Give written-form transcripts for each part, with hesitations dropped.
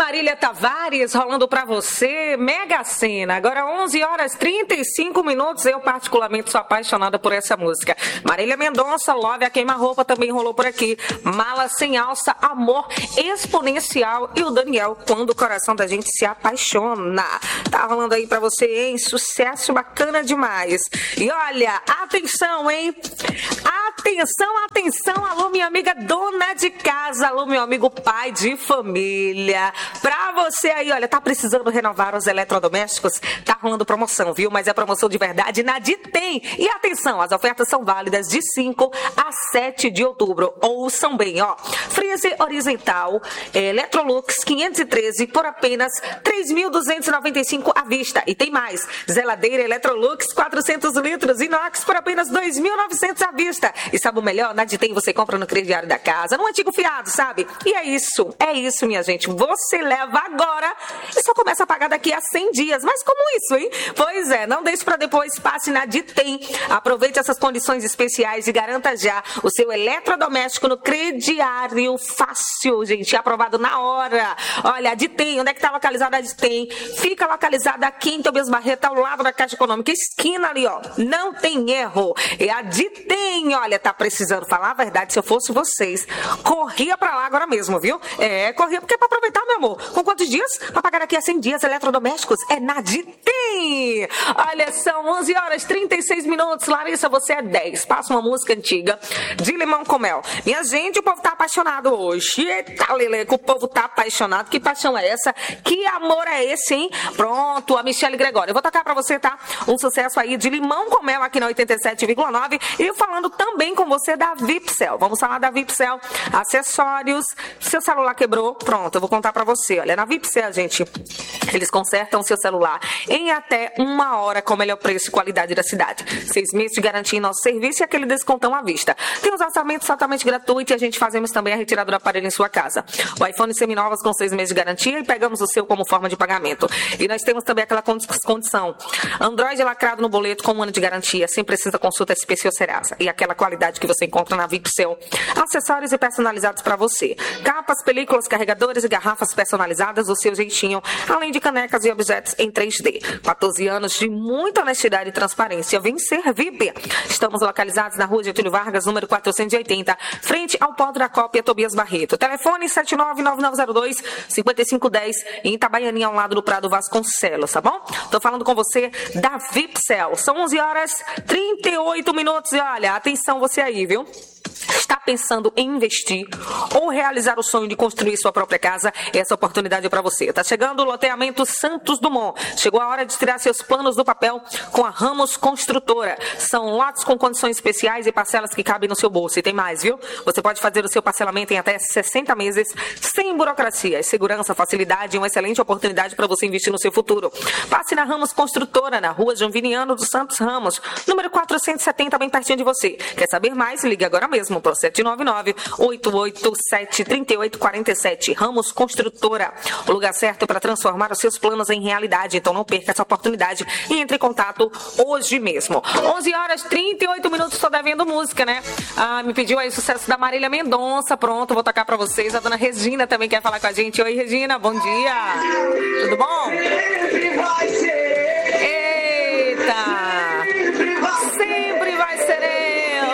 Marília Tavares rolando pra você, Mega Sena. Agora 11 horas 35 minutos. Eu particularmente sou apaixonada por essa música. Marília Mendonça, Love, a Queima-Roupa também rolou por aqui. Mala Sem Alça, Amor Exponencial e o Daniel, Quando o Coração da Gente se Apaixona. Tá rolando aí pra você, hein? Sucesso bacana demais. E olha, atenção, hein? Atenção, atenção, alô minha amiga dona de casa, alô meu amigo pai de família. Pra você aí, olha, tá precisando renovar os eletrodomésticos? Tá rolando promoção, viu? Mas é promoção de verdade na Ditem. E atenção, as ofertas são válidas de 5 a 7 de outubro. Ouçam bem, ó. Freezer horizontal Electrolux 513 por apenas 3.295 à vista. E tem mais, geladeira Electrolux 400 litros inox por apenas 2.900 à vista. E sabe o melhor? Na Ditem você compra no crediário da casa, no antigo fiado, sabe? E é isso, minha gente. Você leva agora e só começa a pagar daqui a 100 dias. Mas como isso, hein? Pois é, não deixe para depois, passe na Ditem. Aproveite essas condições especiais e garanta já o seu eletrodoméstico no crediário fácil, gente. Aprovado na hora. Olha, a Ditem, onde é que tá localizada a Ditem? Fica localizada aqui em Tobias Barreto, ao lado da Caixa Econômica, esquina ali, ó. Não tem erro. É a Ditem, olha, tá precisando falar a verdade. Se eu fosse vocês, corria pra lá agora mesmo, viu? Corria porque é pra aproveitar, meu amor. Com quantos dias? Pra pagar aqui a 100 dias eletrodomésticos. É na Ditem. Olha, são 11 horas 36 minutos. Larissa, você é 10. Passa uma música antiga de Limão com Mel. Minha gente, o povo tá apaixonado hoje. Eita, Leleco, o povo tá apaixonado. Que paixão é essa? Que amor é esse, hein? Pronto, a Michele Gregório. Eu vou tocar pra você, tá? Um sucesso aí de Limão com Mel aqui na 87,9. E falando também com você da Vipcel. Vamos falar da Vipcel. Acessórios. Seu celular quebrou? Pronto, eu vou contar pra você. Olha, na Vipcel, gente, eles consertam seu celular em até 1 hora com o melhor preço e qualidade da cidade. 6 meses de garantia em nosso serviço e aquele descontão à vista. Tem os orçamentos totalmente gratuitos e a gente fazemos também a retirada do aparelho em sua casa. O iPhone seminovas com 6 meses de garantia e pegamos o seu como forma de pagamento. E nós temos também aquela condição. Android lacrado no boleto com 1 ano de garantia, sem precisa consulta SPC ou Serasa. E aquela qualidade que você encontra na Vipcel. Acessórios e personalizados para você. Capas, películas, carregadores e garrafas personalizadas do seu jeitinho, além de canecas e objetos em 3D. 14 anos de muita honestidade e transparência. Vem servir. Estamos localizados na rua Getúlio Vargas, número 480, frente ao Pódio da Cópia Tobias Barreto. Telefone 799902-5510 em Itabaianinha, ao lado do Prado Vasconcelos, tá bom? Tô falando com você da Vipcel. São 11 horas 38 minutos e olha, atenção você aí, viu? Está pensando em investir ou realizar o sonho de construir sua própria casa? Essa oportunidade é para você. Tá chegando o loteamento Santos Dumont. Chegou a hora de tirar seus planos do papel com a Ramos Construtora. São lotes com condições especiais e parcelas que cabem no seu bolso. E tem mais, viu? Você pode fazer o seu parcelamento em até 60 meses sem burocracia. Segurança, facilidade e uma excelente oportunidade para você investir no seu futuro. Passe na Ramos Construtora, na rua João Viniano dos Santos Ramos, número 470, bem pertinho de você. Quer saber mais? Ligue agora mesmo pro 799-887-3847. Ramos Construtora, o lugar certo para transformar os seus planos em realidade. Então não perca essa oportunidade e entre em contato hoje mesmo. 11 horas 38 minutos, estou devendo música, né? Me pediu aí o sucesso da Marília Mendonça. Pronto, vou tocar para vocês. A dona Regina também quer falar com a gente. Oi, Regina, bom dia. Tudo bom? Eita! Sempre vai ser eu.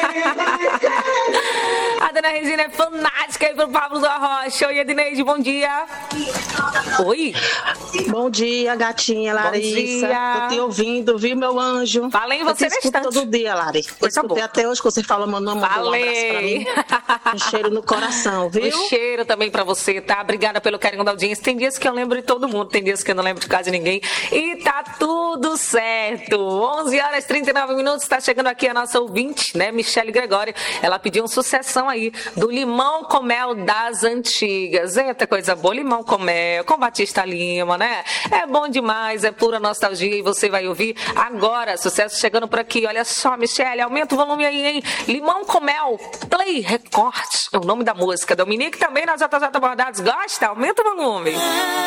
A dona Regina é fanática aí pro Pablo da Rocha. Oi, Edneide, bom dia. Oi. Bom dia, gatinha Larissa. Bom dia. Tô te ouvindo, viu, meu anjo? Falei em você neste instante. Todo dia, Lari. Eu escutei até hoje que você falou, mandou um abraço pra mim. Um cheiro no coração, viu? Um cheiro também pra você, tá? Obrigada pelo carinho da audiência. Tem dias que eu lembro de todo mundo, tem dias que eu não lembro de quase ninguém. E tá tudo certo. 11 horas 39 minutos, tá chegando aqui a nossa ouvinte, né? Michele Gregório. Ela pediu uma sucessão aí do Limão com Mel das antigas. Eita, coisa boa. Limão com Mel, com Batista Lima, né? É bom demais, é pura nostalgia e você vai ouvir agora. Sucesso chegando por aqui. Olha só, Michele, aumenta o volume aí, hein? Limão com Mel, Play Records, é o nome da música. Dominique também na JJ Bordados. Gosta? Aumenta o volume.